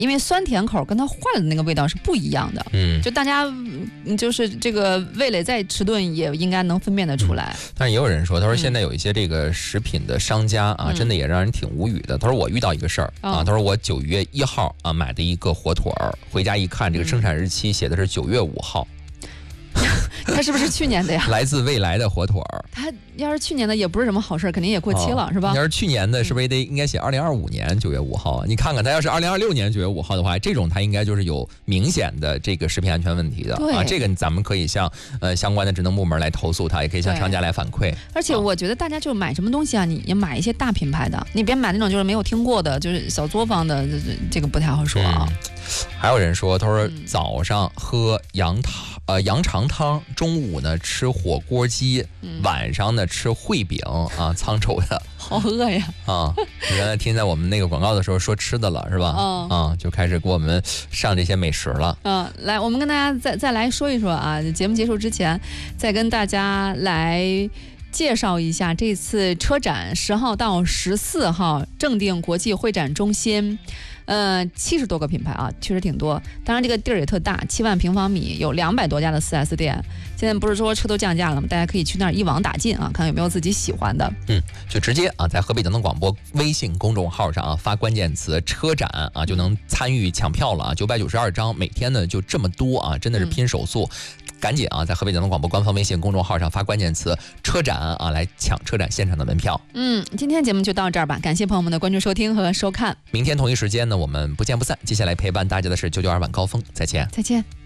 因为酸甜口跟它换了的那个味道是不一样的。就大家就是这个味蕾再迟钝也应该能分辨得出来。 但是也有人说，他说现在有一些这个食品的商家啊，真的也让人挺无语的。他说我遇到一个事儿啊，他说我9月1号啊买的一个火腿儿，回家一看，这个生产日期写的是9月5号。 它是不是去年的呀？ 来自未来的火腿儿， 它要是去年的也不是什么好事，肯定也过期了，是吧？ 要是去年的，是不是应该写2025年9月5号啊？你看看，它要是2026年9月5号的话，这种它应该就是有明显的这个食品安全问题的啊。这个咱们可以向相关的职能部门来投诉它，也可以向商家来反馈。 而且我觉得大家就买什么东西啊，你也买一些大品牌的，你别买那种就是没有听过的，就是小作坊的，这个不太好说啊。 还有人说，他说早上喝羊肠汤，中午呢吃火锅鸡，晚上呢吃烩饼啊，沧州的， 好饿呀！ 啊，你刚才听在我们那个广告的时候说吃的了是吧？啊，就开始给我们上这些美食了。 来，我们跟大家再来说一说啊，节目结束之前，再跟大家来介绍一下这次车展10号到14号正定国际会展中心。70多个品牌啊，确实挺多。当然这个地儿也特大，7万平方米，有200多家的 4S 店。现在不是说车都降价了吗？大家可以去那儿一网打尽啊，看有没有自己喜欢的。 就直接啊，在河北交通广播微信公众号上啊发关键词车展啊，就能参与抢票了啊，992张，每天呢就这么多啊，真的是拼手速。赶紧啊，在河北交通广播官方微信公众号上发关键词车展啊，来抢车展现场的门票。 今天节目就到这儿吧，感谢朋友们的关注收听和收看。 明天同一时间呢，我们不见不散。接下来陪伴大家的是992晚高峰，再见。 再见。